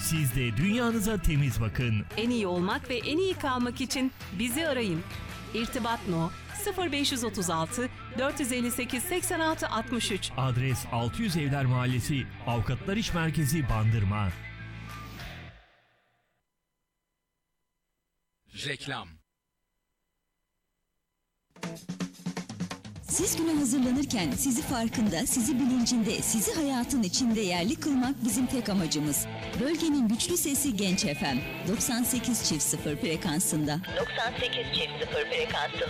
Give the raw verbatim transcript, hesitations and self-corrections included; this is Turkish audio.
Siz de dünyanıza temiz bakın. En iyi olmak ve en iyi kalmak için bizi arayın. İrtibat No sıfır beş otuz altı dört yüz elli sekiz seksen altı altmış üç. Adres altı yüz Evler Mahallesi, Avukatlar İş Merkezi, Bandırma. Reklam. Siz güne hazırlanırken sizi farkında, sizi bilincinde, sizi hayatın içinde yerli kılmak bizim tek amacımız. Bölgenin güçlü sesi Genç F M doksan sekiz çift sıfır frekansında. doksan sekiz çift sıfır frekansında.